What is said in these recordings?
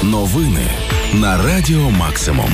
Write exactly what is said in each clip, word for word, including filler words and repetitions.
Новини на Радіо Максимум.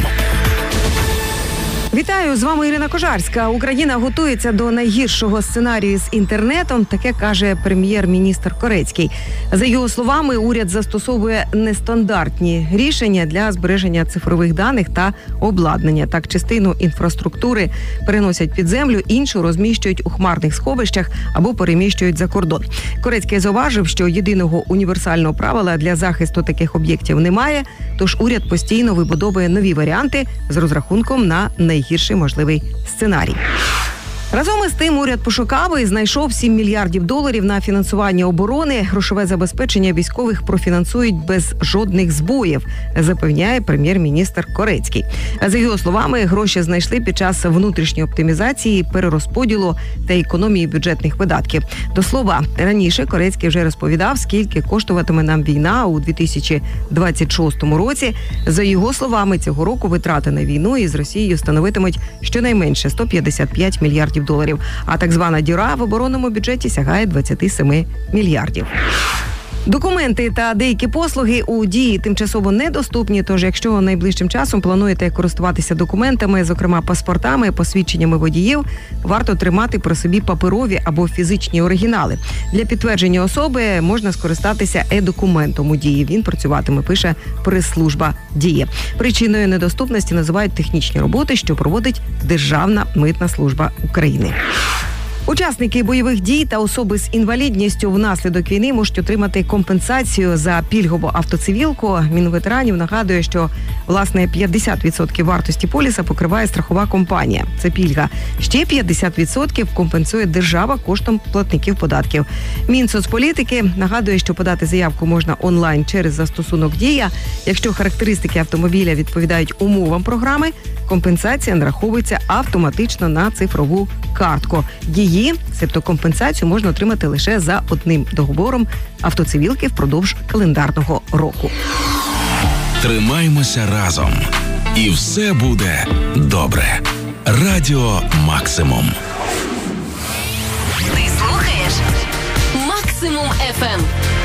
Вітаю, з вами Ірина Кожарська. Україна готується до найгіршого сценарію з інтернетом, таке каже прем'єр-міністр Корецький. За його словами, уряд застосовує нестандартні рішення для збереження цифрових даних та обладнання. Так, частину інфраструктури переносять під землю, іншу розміщують у хмарних сховищах або переміщують за кордон. Корецький зауважив, що єдиного універсального правила для захисту таких об'єктів немає, тож уряд постійно вибудовує нові варіанти з розрахунком на найгірший можливий сценарій. Разом із тим, уряд пошукав і знайшов сім мільярдів доларів на фінансування оборони. Грошове забезпечення військових профінансують без жодних збоїв, запевняє прем'єр-міністр Корецький. За його словами, гроші знайшли під час внутрішньої оптимізації, перерозподілу та економії бюджетних видатків. До слова, раніше Корецький вже розповідав, скільки коштуватиме нам війна у дві тисячі двадцять шостому році. За його словами, цього року витрати на війну із Росією становитимуть щонайменше сто п'ятдесят п'ять мільярдів доларів, а так звана діра в оборонному бюджеті сягає двадцять сім мільярдів. Документи та деякі послуги у Дії тимчасово недоступні, тож якщо найближчим часом плануєте користуватися документами, зокрема паспортами, посвідченнями водіїв, варто тримати при собі паперові або фізичні оригінали. Для підтвердження особи можна скористатися е-документом у Дії. Він працюватиме, пише прес-служба Дії. Причиною недоступності називають технічні роботи, що проводить Державна митна служба України. Учасники бойових дій та особи з інвалідністю внаслідок війни можуть отримати компенсацію за пільгову автоцивілку. Мінветеранів нагадує, що, власне, п'ятдесят відсотків вартості поліса покриває страхова компанія. Це пільга. Ще п'ятдесят відсотків компенсує держава коштом платників податків. Мінсоцполітики нагадує, що подати заявку можна онлайн через застосунок «Дія». Якщо характеристики автомобіля відповідають умовам програми, компенсація нараховується автоматично на цифрову картку. Її, себто компенсацію, можна отримати лише за одним договором автоцивілки впродовж календарного року. Тримаймося разом. І все буде добре. Радіо Максимум. Ти слухаєш Максимум еф ем.